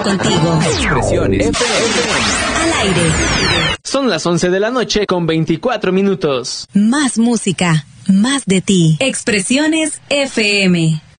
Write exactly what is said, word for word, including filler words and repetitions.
estando contigo. Expresiones F M. Al aire. Son las once de la noche con veinticuatro minutos. Más música, más de ti. Expresiones F M.